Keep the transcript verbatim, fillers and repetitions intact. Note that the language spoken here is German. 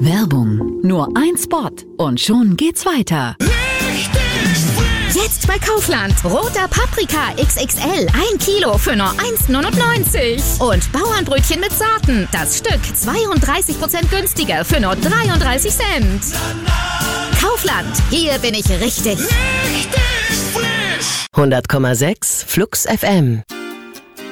Werbung. Nur ein Spot und schon geht's weiter. Jetzt bei Kaufland. Roter Paprika X X L. Ein Kilo für nur eins neunundneunzig. Und Bauernbrötchen mit Sorten. Das Stück zweiunddreißig Prozent günstiger für nur dreiunddreißig Cent. Kaufland. Hier bin ich richtig. hundert Komma sechs Flux F M.